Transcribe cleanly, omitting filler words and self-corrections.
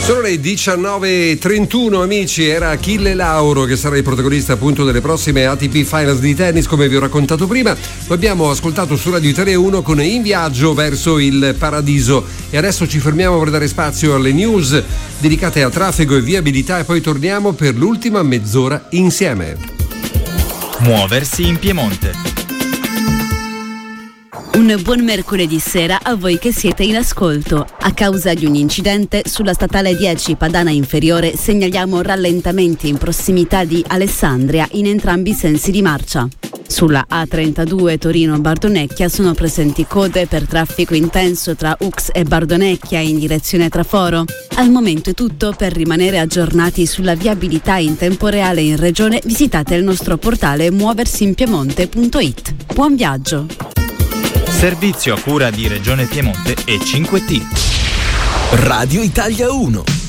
Sono le 19:31, amici. Era Achille Lauro che sarà il protagonista appunto delle prossime ATP Finals di tennis, come vi ho raccontato prima. Lo abbiamo ascoltato su Radio Italia 1 con In viaggio verso il paradiso, e adesso ci fermiamo per dare spazio alle news dedicate a traffico e viabilità, e poi torniamo per l'ultima mezz'ora insieme. Muoversi in Piemonte. Un buon mercoledì sera a voi che siete in ascolto. A causa di un incidente sulla statale 10 Padana Inferiore segnaliamo rallentamenti in prossimità di Alessandria in entrambi i sensi di marcia. Sulla A32 Torino-Bardonecchia sono presenti code per traffico intenso tra Ux e Bardonecchia in direzione Traforo. Al momento è tutto. Per rimanere aggiornati sulla viabilità in tempo reale in regione, visitate il nostro portale muoversinpiemonte.it. Buon viaggio! Servizio a cura di Regione Piemonte e 5T. Radio Italia 1.